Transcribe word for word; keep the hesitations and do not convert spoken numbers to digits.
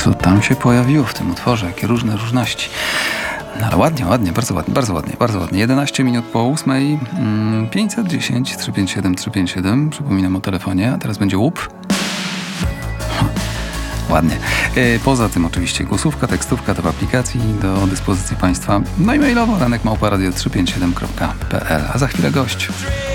Co tam się pojawiło w tym utworze? Jakie różne różności. No ale ładnie, ładnie, bardzo ładnie, bardzo ładnie, bardzo ładnie. jedenaście minut po ósmej, mm, pięćset dziesięć, trzysta pięćdziesiąt siedem, trzysta pięćdziesiąt siedem. Przypominam o telefonie, a teraz będzie łup. Ładnie. Yy, poza tym oczywiście głosówka, tekstówka to w aplikacji do dyspozycji Państwa. No i mailowo ranek małpa radio trzysta pięćdziesiąt siedem kropka p l. A za chwilę gość.